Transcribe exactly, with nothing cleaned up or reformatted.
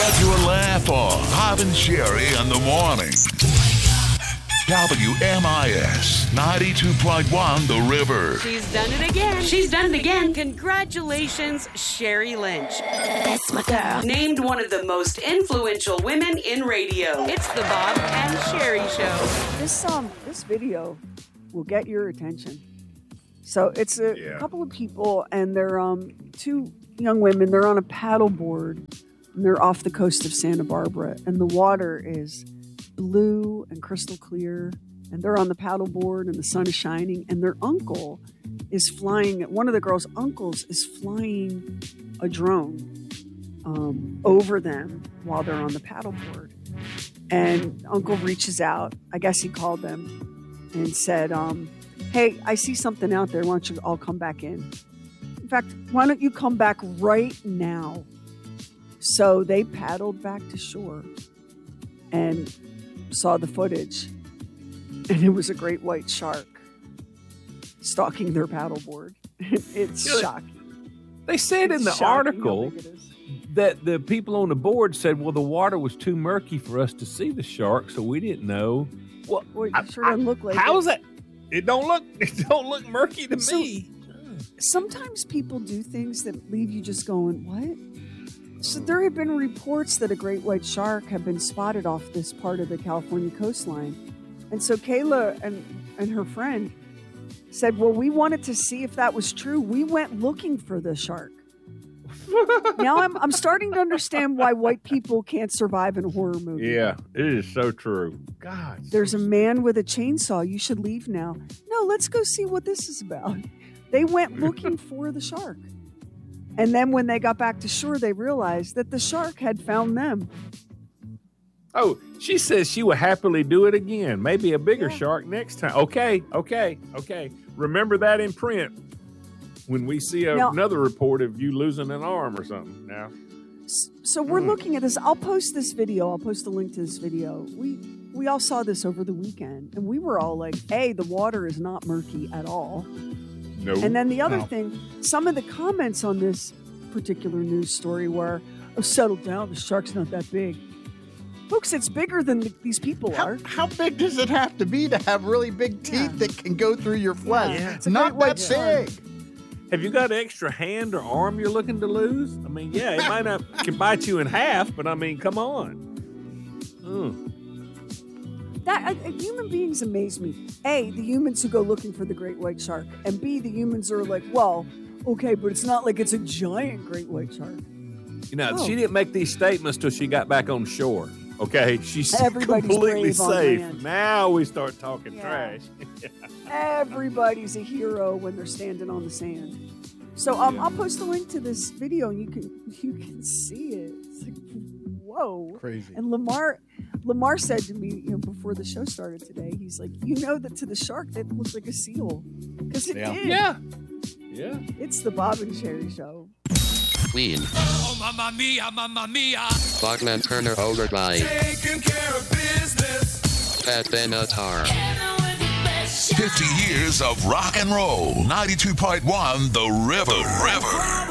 get your laugh on. Bob and Sherry in the morning. W M I S ninety-two point one The River. She's done it again. She's done it again. Congratulations, Sherry Lynch. That's my girl. Named one of the most influential women in radio. It's the Bob and Sherry Show. This um, this video will get your attention. So it's a Yeah. couple of people, and they're um two young women. They're on a paddleboard, and they're off the coast of Santa Barbara, and the water is blue and crystal clear, and they're on the paddleboard, and the sun is shining, and their uncle is flying. One of the girls' uncles is flying a drone um, over them while they're on the paddleboard. And Uncle reaches out. I guess he called them and said, um, hey, I see something out there. Why don't you all come back in? In fact, why don't you come back right now? So they paddled back to shore and saw the footage. And it was a great white shark stalking their paddleboard. It's You know, shocking. They said in It's the shocking how article big it is. that the people on the board said, well, the water was too murky for us to see the shark, so we didn't know. Well, Boy, it I- sure doesn't look like how it. is that? It don't look. It don't look murky to So- me. Sometimes people do things that leave you just going, what? So there have been reports that a great white shark have been spotted off this part of the California coastline. And so Kayla and, and her friend said, well, we wanted to see if that was true. We went looking for the shark. Now I'm, I'm starting to understand why white people can't survive in a horror movie. Yeah, it is so true. God, There's a man with a chainsaw. You should leave now. No, let's go see what this is about. They went looking for the shark. And then when they got back to shore, they realized that the shark had found them. Oh, she says she will happily do it again. Maybe a bigger Yeah. shark next time. Okay, okay, okay. Remember that in print when we see a, Now- another report of you losing an arm or something. Now, S- So we're Mm. looking at this. I'll post this video. I'll post a link to this video. We we all saw this over the weekend, and we were all like, hey, the water is not murky at all. no. And then the other No. thing, some of the comments on this particular news story were, oh, settle down, the shark's not that big. Folks, it's bigger than th- these people How, are. how big does it have to be to have really big teeth Yeah. that can go through your flesh? Yeah. It's a Not great that white big. Have you got an extra hand or arm you're looking to lose? I mean, yeah, it might not can bite you in half, but I mean, come on. Mm. That uh, uh, human beings amaze me. A, the humans who go looking for the great white shark, and B, the humans who are like, well, okay, but it's not like it's a giant great white shark. You know, Oh. she didn't make these statements till she got back on shore. Okay, she's Everybody's completely brave on safe. land. Now we start talking Yeah. trash. Everybody's a hero when they're standing on the sand. So um, Yeah. I'll post a link to this video, and you can you can see it. It's like, whoa. Crazy. And Lamar, Lamar said to me, you know, before the show started today, he's like, you know, that to the shark that looked like a seal, because it Yeah. did. Yeah, yeah. It's the Bob and Sherry Show. Queen. Oh, mamma mia, mamma mia. Bachman Turner Overdrive. Taking care of business. Pat Benatar. fifty years of rock and roll. ninety-two point one The River. River.